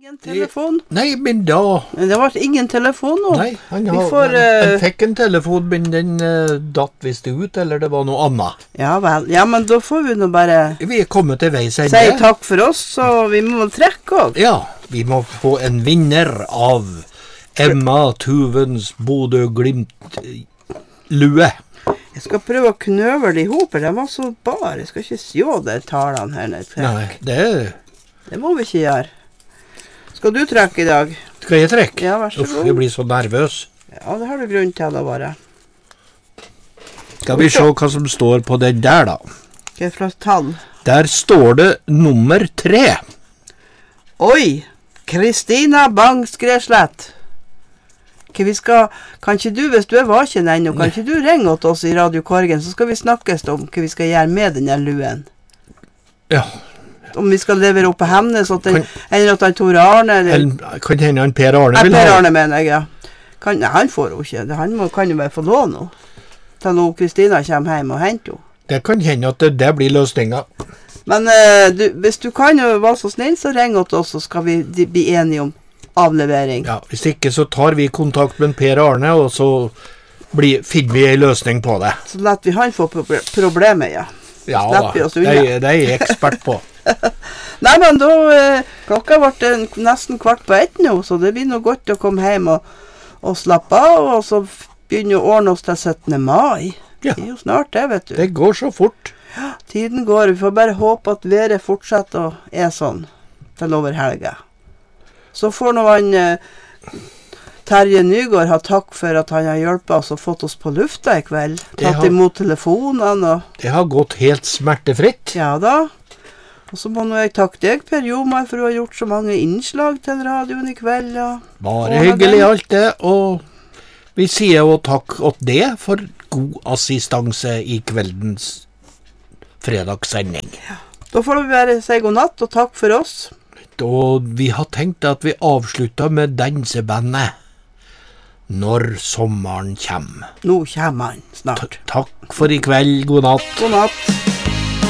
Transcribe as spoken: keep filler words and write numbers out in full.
Ingen telefon? Nei, men da... Men det var ingen telefon nå. Nei, han, Vi har, får, han, han eh, fikk en telefon, men den uh, datt visst ut, eller det var noe annet. Ja vel, ja, men da får vi nå bare Vi er kommet til veis ende. si takk for oss, så vi må vel trekke også. Ja, vi må få en vinner av Emma Tuvens Bodø Glimt lue. Jeg skal prøve å knøve det i hop, den var så bar. Jeg skal ikke sjå de talene her nede. Nei, det Det må vi ikke gjøre. Skal du trekke i dag? skal jeg trekke. Ja, vær så Uff, god. jeg blir så nervøs. Ja, det har du grunn til å være. Skal vi se hva som står på den der, da. Hva er fra tall? Der står det nummer tre. Oi! Kristina Bang Skreslett. Hva vi skal, kan ikke du, hvis du er vaken ennå, kan ikke du ringe til oss i Radio Korgen, så skal vi snakkes om hva vi skal gjøre med denne luen. Ja, Om vi skal levere opp på Hemnes, at den, Kan- eller at han Tor Arne, eller... eller kan hende han Per Arne Nei, vil Per ha. Arne mener jeg, ja. Kan, nei, han får jo ikke. Det- Han må, kan jo bare få låne henne. Til nå Kristina kommer hjem og henter henne. Det kan hende at det, det blir løsninga. Men eh, du, hvis du kan jo være så snill, så ring til oss, så skal vi de, bli enige om avlevering. Ja, hvis ikke så tar vi kontakt med Per Arne, og så blir, finner vi en løsning på det. Så lett vi han få proble problemet, ja. Ja, Slipper vi oss det, unna. det er jeg ekspert på. Nei, men da, eh, klokka ble det nesten kvart på ett nå, så det blir noe godt å komme hjem og, og slappe av, og så f- begynne å ordne oss til syttende mai. Ja. Det er jo snart det, vet du. Det går så fort. Tiden går, vi får bare håpe at været fortsetter og er sånn til over helga. Så får nå han eh, Terje Nygård ha takk for at han har hjulpet oss og fått oss på lufta i kveld. Det Tatt har- imot telefonene og... Det har gått helt smertefritt. Ja da. Og så må nå jeg takke deg, Per Jomar, for å ha gjort så mange innslag til radioen i kveld. Og Bare og hyggelig den. alt det, og vi sier jo takk åt det for god assistanse i kveldens fredagssending. Da får vi bare si god natt og takk for oss. Og vi har tenkt at vi avslutter med dansebandet Når sommeren kommer. Nå kommer han snart. Takk for i kveld, god natt. God natt.